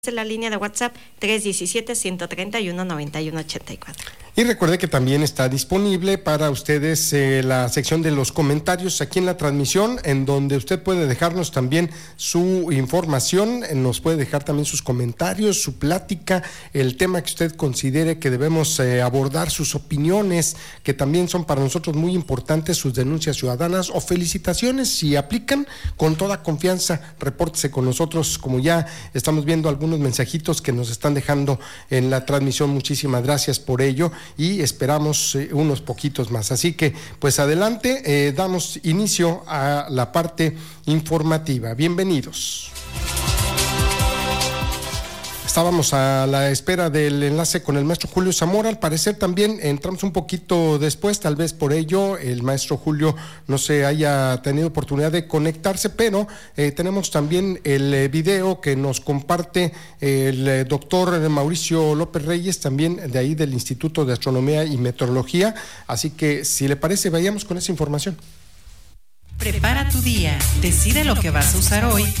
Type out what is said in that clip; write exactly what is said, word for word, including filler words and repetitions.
la línea de WhatsApp tres uno siete, uno tres uno, nueve uno ocho cuatro. Y recuerde que también está disponible para ustedes eh, la sección de los comentarios aquí en la transmisión, en donde usted puede dejarnos también su información, eh, nos puede dejar también sus comentarios, su plática, el tema que usted considere que debemos eh, abordar, sus opiniones, que también son para nosotros muy importantes, sus denuncias ciudadanas o felicitaciones, si aplican, con toda confianza, repórtese con nosotros, como ya estamos viendo algunos mensajitos que nos están dejando en la transmisión. Muchísimas gracias por ello y esperamos eh, unos poquitos más. Así que, pues adelante, eh, damos inicio a la parte informativa. Bienvenidos. Estábamos a la espera del enlace con el maestro Julio Zamora. Al parecer también entramos un poquito después, tal vez por ello el maestro Julio no se haya tenido oportunidad de conectarse, pero eh, tenemos también el eh, video que nos comparte el eh, doctor Mauricio López Reyes, también de ahí del Instituto de Astronomía y Meteorología. Así que, si le parece, vayamos con esa información. Prepara tu día, decide lo que vas a usar hoy.